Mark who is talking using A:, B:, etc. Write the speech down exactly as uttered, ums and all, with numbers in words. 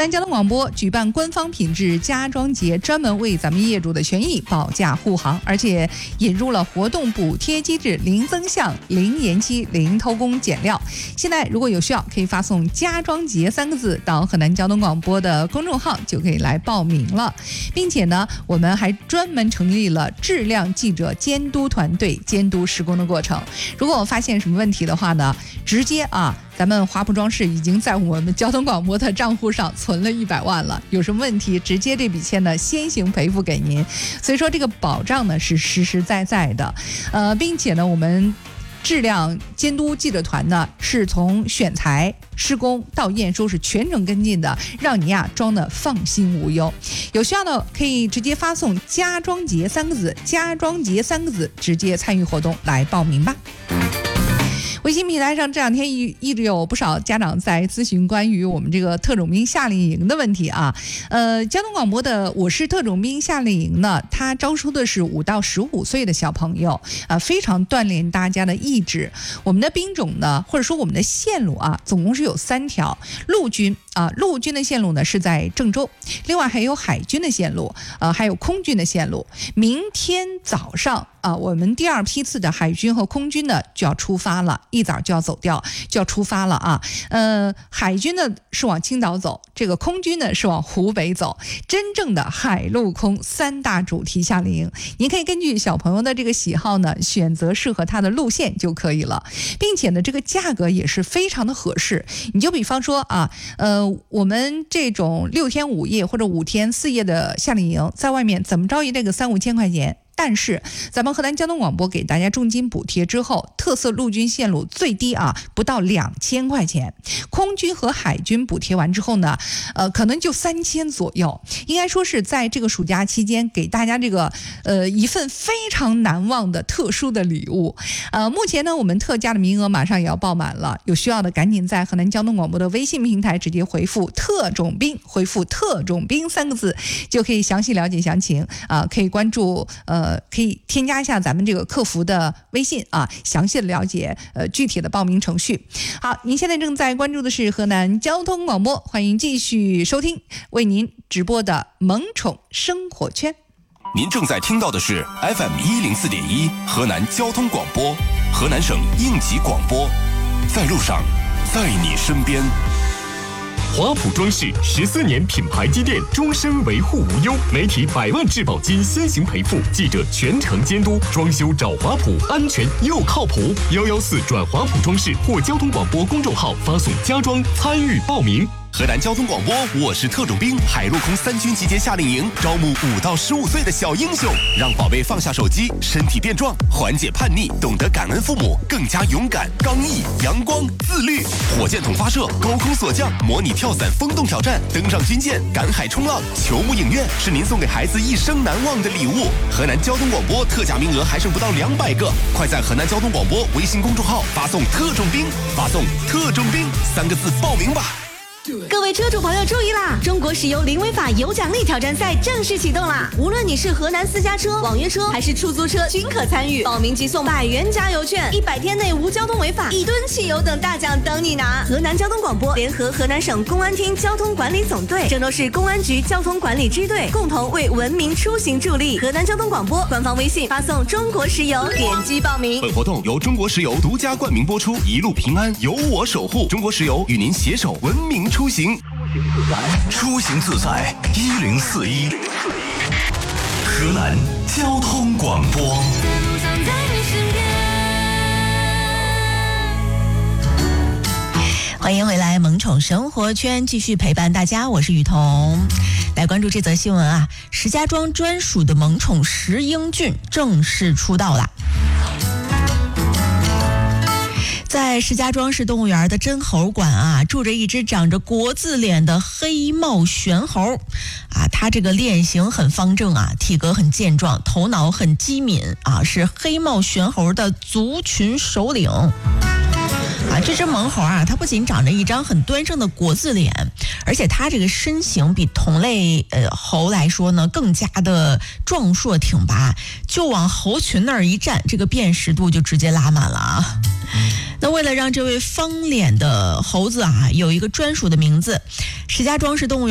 A: 南交通广播举办官方品质家装节，专门为咱们业主的权益保驾护航，而且引入了活动补贴机制，零增项、零延期、零偷工减料。现在如果有需要，可以发送家装节三个字到河南交通广播的公众号，就可以来报名了。并且呢，我们还专门成立了质量记者监督团队，监督施工的过程。如果我发现什么问题的话呢，直接啊，咱们华普装饰已经在我们交通广播的账户上存了一百万了，有什么问题直接这笔钱呢先行赔付给您，所以说这个保障呢是实实在在的，呃，并且呢我们质量监督记者团呢是从选材、施工到验收是全程跟进的，让你呀装的放心无忧。有需要的可以直接发送家装节三个字，家装节三个字，直接参与活动来报名吧。微信平台上这两天一一直有不少家长在咨询关于我们这个特种兵夏令营的问题啊。呃，交通广播的我是特种兵夏令营呢，它招收的是五到十五岁的小朋友，啊，非常锻炼大家的意志。我们的兵种呢，或者说我们的线路啊，总共是有三条。陆军啊，陆军的线路呢是在郑州，另外还有海军的线路，呃，还有空军的线路。明天早上啊，我们第二批次的海军和空军呢就要出发了，一早就要走掉，就要出发了啊。呃，海军呢是往青岛走，这个空军呢是往湖北走。真正的海陆空三大主题夏令营，您可以根据小朋友的这个喜好呢，选择适合他的路线就可以了，并且呢，这个价格也是非常的合适。你就比方说啊，呃，我们这种六天五夜或者五天四夜的夏令营，在外面怎么着也得个三五千块钱。但是咱们河南交通广播给大家重金补贴之后，特色陆军线路最低啊不到两千块钱，空军和海军补贴完之后呢，呃，可能就三千左右。应该说是在这个暑假期间给大家这个呃一份非常难忘的特殊的礼物。呃，目前呢我们特价的名额马上也要爆满了，有需要的赶紧在河南交通广播的微信平台直接回复特种兵，回复特种兵三个字就可以详细了解详情啊、呃，可以关注呃。呃，可以添加一下咱们这个客服的微信啊，详细的了解呃具体的报名程序。好，您现在正在关注的是河南交通广播，欢迎继续收听为您直播的萌宠生活圈。
B: 您正在听到的是 F M 一零四点一河南交通广播，河南省应急广播，在路上，在你身边。
C: 华普装饰十四年品牌积淀，终身维护无忧，媒体百万质保金先行赔付，记者全程监督，装修找华普，安全又靠谱。幺幺四转华普装饰或交通广播公众号发送家装参与报名。
B: 河南交通广播，我是特种兵，海陆空三军集结夏令营，招募五到十五岁的小英雄，让宝贝放下手机，身体变壮，缓解叛逆，懂得感恩父母，更加勇敢、刚毅、阳光、自律。火箭筒发射，高空锁降，模拟跳伞风洞挑战，登上军舰，赶海冲浪，球幕影院是您送给孩子一生难忘的礼物。河南交通广播特价名额还剩不到两百个，快在河南交通广播微信公众号发送特种兵，发送特种兵三个字报名吧。
D: 各位车主朋友注意啦！中国石油零违法有奖励挑战赛正式启动啦！无论你是河南私家车、网约车还是出租车，均可参与。报名即送百元加油券，一百天内无交通违法，一吨汽油等大奖等你拿。河南交通广播联合河南省公安厅交通管理总队、郑州市公安局交通管理支队共同为文明出行助力。河南交通广播官方微信发送中国石油，点击报名。
B: 本活动由中国石油独家冠名播出，一路平安由我守护。中国石油与您携手文明出行。
E: 出行自在一零四一，河南交通广播。
F: 欢迎回来，萌宠生活圈继续陪伴大家，我是雨桐。来关注这则新闻啊，石家庄专属的萌宠石英俊正式出道了。在石家庄市动物园的真猴馆啊，住着一只长着国字脸的黑帽玄猴啊，它这个脸型很方正啊，体格很健壮，头脑很机敏啊，是黑帽玄猴的族群首领。啊，这只萌猴啊，它不仅长着一张很端正的国字脸，而且它这个身形比同类呃猴来说呢，更加的壮硕挺拔，就往猴群那儿一站，这个辨识度就直接拉满了啊。那为了让这位方脸的猴子啊有一个专属的名字，石家庄市动物园